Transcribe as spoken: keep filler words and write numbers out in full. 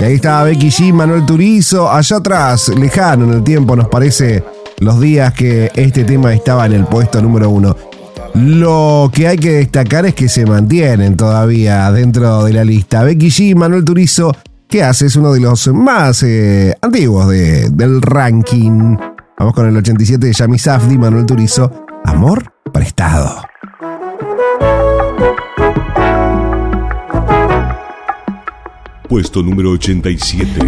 Y ahí estaba Becky G, Manuel Turizo. Allá atrás, lejano en el tiempo, nos parece los días que este tema estaba en el puesto número uno. Lo que hay que destacar es que se mantienen todavía dentro de la lista. Becky G, Manuel Turizo, ¿qué hace? Es uno de los más eh, antiguos de, del ranking. Vamos con el ochenta y siete de Yami Safdie, Manuel Turizo, Amor Prestado. Puesto número ochenta y siete.